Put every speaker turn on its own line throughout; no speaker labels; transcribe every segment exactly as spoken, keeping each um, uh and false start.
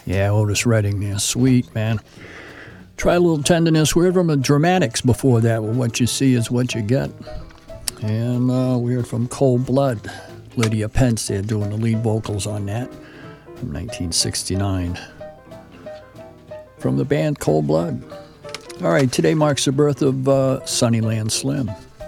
Yeah, Otis Redding there. Sweet, man. Try a little tenderness. We heard from the Dramatics before that. Well, what you see is what you get. And uh, we heard from Cold Blood. Lydia Pence there doing the lead vocals on that from nineteen sixty-nine. From the band Cold Blood. All right, today marks the birth of uh, Sunnyland Slim.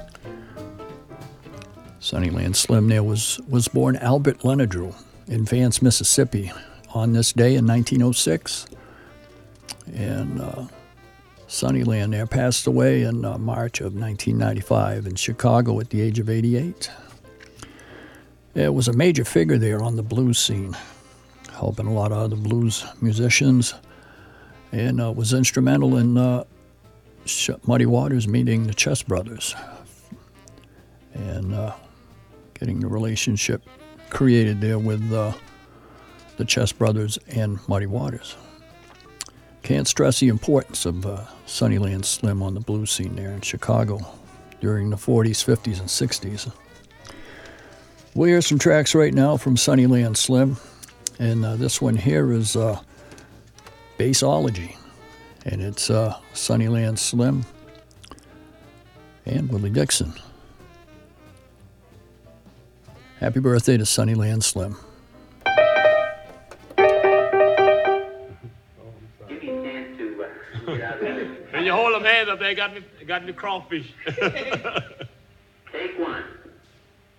Sunnyland Slim there was, was born Albert Lenadrew in Vance, Mississippi on this day in nineteen oh six. And uh, Sunnyland there passed away in uh, March of nineteen ninety-five in Chicago at the age of eighty-eight. It was a major figure there on the blues scene, helping a lot of other blues musicians, and uh, was instrumental in uh, Muddy Waters meeting the Chess Brothers and uh, getting the relationship created there with uh, the Chess Brothers and Muddy Waters. Can't stress the importance of uh, Sunnyland Slim on the blues scene there in Chicago during the forties, fifties, and sixties. We'll hear some tracks right now from Sunnyland Slim, and uh, this one here is uh, Bassology, and it's uh, Sunnyland Slim and Willie Dixon. Happy birthday to Sunnyland Slim.
When you hold them hands up there, got me, got me crawfish.